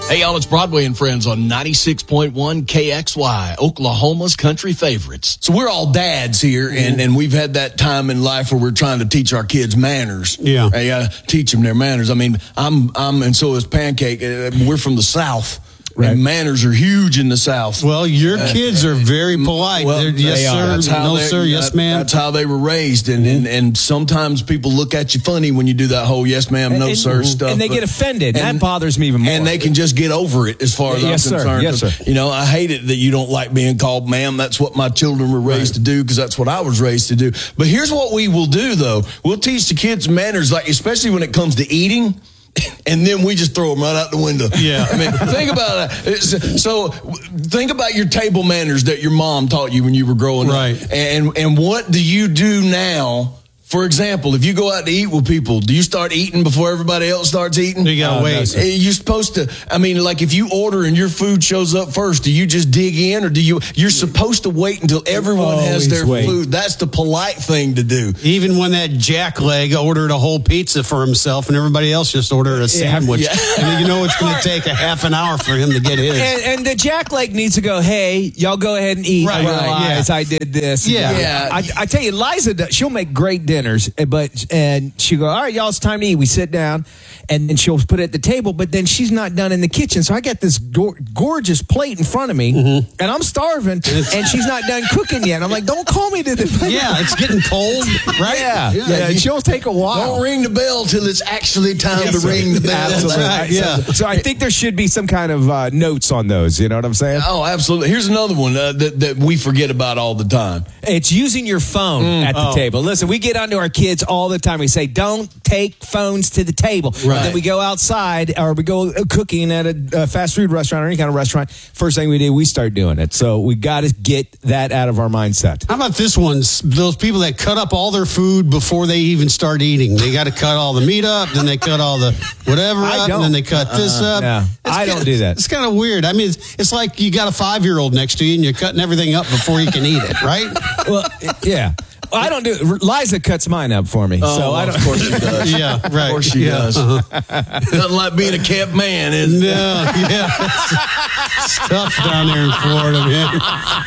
Hey, y'all, it's Broadway and Friends on 96.1 KXY, Oklahoma's country favorites. So we're all dads here, and we've had that time in life where we're trying to teach our kids manners. Yeah. You gotta teach them their manners. I mean, and so is Pancake. We're from the South. Right. And manners are huge in the South. Well, your kids are very polite. Well, yes, sir. No, sir. Yes, ma'am. That's how they were raised. And sometimes people look at you funny when you do that whole yes, ma'am, no, sir stuff. And they get offended. That bothers me even more. And they can just get over it as far as I'm concerned. Yes, sir. You know, I hate it that you don't like being called ma'am. That's what my children were raised to do because that's what I was raised to do. But here's what we will do, though. We'll teach the kids manners, like especially when it comes to eating. And then we just throw them right out the window. Yeah. I mean, think about it. So think about your table manners that your mom taught you when you were growing up. And what do you do now? For example, if you go out to eat with people, do you start eating before everybody else starts eating? You gotta wait. You're supposed to, I mean, like if you order and your food shows up first, do you just dig in or you're supposed to wait until everyone has their food. That's the polite thing to do. Even when that jackleg ordered a whole pizza for himself and everybody else just ordered a sandwich. Yeah. And you know it's going to take a half an hour for him to get his. And the jackleg needs to go, hey, y'all go ahead and eat. Right. I did this. Yeah. I tell you, Liza, she'll make great dinners, and she'll go, all right, y'all, it's time to eat. We sit down, and then she'll put it at the table, but then she's not done in the kitchen. So I got this gorgeous plate in front of me, and I'm starving, and she's not done cooking yet. I'm like, don't call me to the plate. Yeah, it's getting cold, right? Yeah. She'll take a while. Don't ring the bell till it's actually time to ring the bell. Absolutely. Right, yeah. So I think there should be some kind of notes on those. You know what I'm saying? Oh, absolutely. Here's another one that we forget about all the time. It's using your phone at the table. Listen, we get onto our kids all the time. We say, don't take phones to the table. Right. Then we go outside or we go cooking at a fast food restaurant or any kind of restaurant. First thing we do, we start doing it. So we got to get that out of our mindset. How about this one? Those people that cut up all their food before they even start eating. They got to cut all the meat up, then they cut all the whatever up, and then they cut this up. No, I don't do that. It's kind of weird. I mean, it's like you got a 5-year-old next to you and you're cutting everything up before you can eat it, right? Well, yeah. I don't do it. Liza cuts mine up for me. So I don't. Of course she does. Yeah, right. Of course she does. Nothing like being a kept man, isn't it? No, yeah. It's tough down there in Florida, man.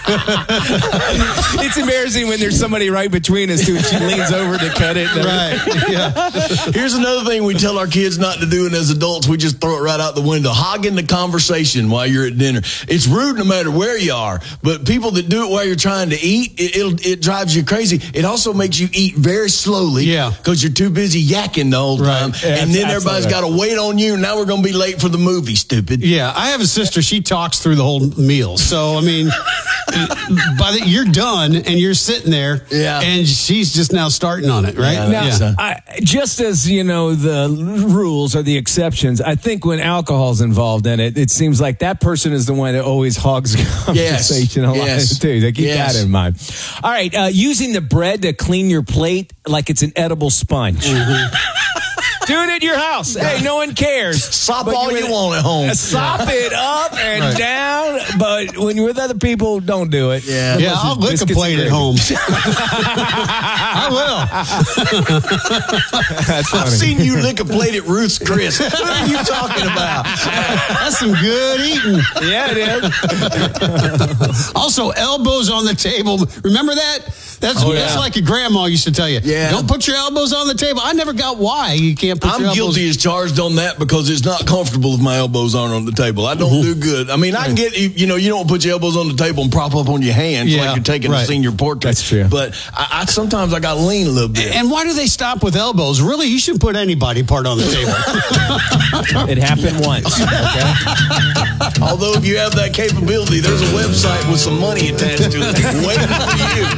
It's embarrassing when there's somebody right between us, too, and she leans over to cut it. Right, yeah. Here's another thing we tell our kids not to do, and as adults, we just throw it right out the window. Hogging the conversation while you're at dinner. It's rude no matter where you are, but people that do it while you're trying to eat, it drives you crazy. It also makes you eat very slowly because you're too busy yakking the whole time. Yeah, and then everybody's got to wait on you. Now we're going to be late for the movie, stupid. Yeah, I have a sister. She talks through the whole meal. So, I mean, you're done and you're sitting there and she's just now starting on it, right? Now, just as, you know, the rules are the exceptions, I think when alcohol's involved in it, it seems like that person is the one that always hogs conversation a lot, too. They keep that in mind. All right, using the bread to clean your plate like it's an edible sponge. Do it at your house. Hey, no one cares. Sop all you want at home. Sop it up and down, but when you're with other people, don't do it. Yeah, I'll lick a plate at home. I will. I've seen you lick a plate at Ruth's Chris. What are you talking about? That's some good eating. Yeah, it is. Also, elbows on the table. Remember that? That's like your grandma used to tell you. Yeah. Don't put your elbows on the table. I never got why you can't put your elbows. I'm guilty as charged on that because it's not comfortable if my elbows aren't on the table. I don't do good. I mean, I can get, you don't put your elbows on the table and prop up on your hands like you're taking a senior portrait. That's true. But sometimes I got to lean a little bit. And why do they stop with elbows? Really, you shouldn't put anybody part on the table. It happened once. Okay? Although if you have that capability, there's a website with some money attached to it waiting for you.